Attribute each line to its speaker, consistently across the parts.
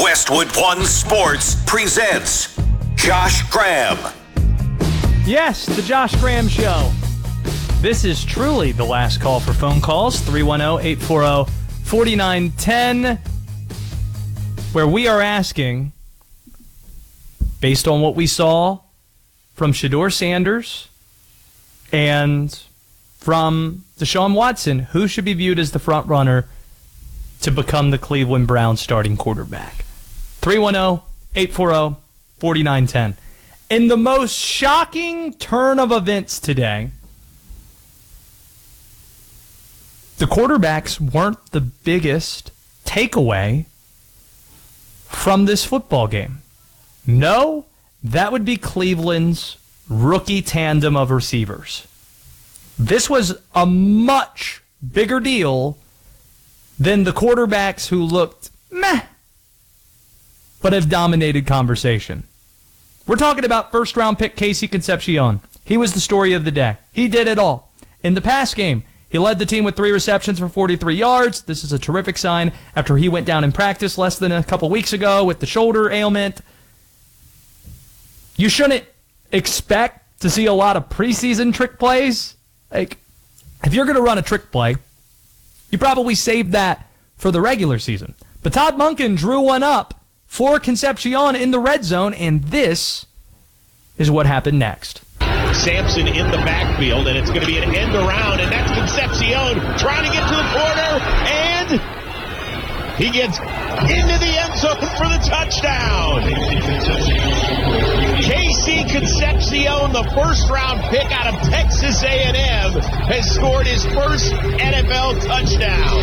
Speaker 1: Westwood One Sports presents Josh Graham.
Speaker 2: Yes, the Josh Graham Show. This is truly the last call for phone calls, 310-840-4910, where we are asking, based on what we saw from Shedeur Sanders and from Deshaun Watson, who should be viewed as the front runner to become the Cleveland Browns starting quarterback. 310-840-4910. In the most shocking turn of events today, the quarterbacks weren't the biggest takeaway from this football game. No, that would be Cleveland's rookie tandem of receivers. This was a much bigger deal than the quarterbacks who looked meh, but have dominated conversation. We're talking about first-round pick Casey Concepcion. He was the story of the day. He did it all. In the pass game, he led the team with 3 receptions for 43 yards. This is a terrific sign after he went down in practice less than a couple weeks ago with the shoulder ailment. You shouldn't expect to see a lot of preseason trick plays. Like, if you're going to run a trick play, you probably saved that for the regular season. But Todd Monken drew one up for Concepcion in the red zone, and this is what happened next.
Speaker 3: Sampson in the backfield, and it's going to be an end around, and that's Concepcion trying to get to the corner, and he gets into the end zone for the touchdown. Casey Concepcion, the first-round pick out of Texas A&M, has scored his first NFL touchdown.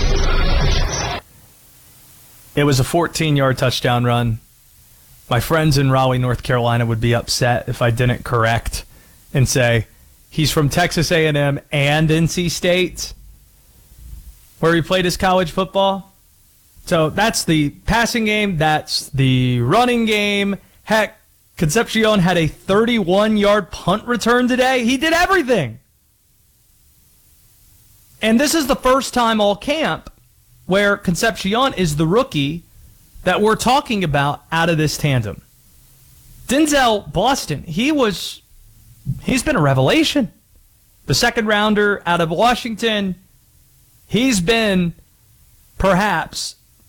Speaker 2: It was a 14-yard touchdown run. My friends in Raleigh, North Carolina would be upset if I didn't correct and say he's from Texas A&M and NC State, where he played his college football. So that's the passing game. That's the running game. Heck, Concepcion had a 31-yard punt return today. He did everything. And this is the first time all camp where Concepcion is the rookie that we're talking about out of this tandem. Denzel Boston, he's been a revelation. The second rounder out of Washington, he's been perhaps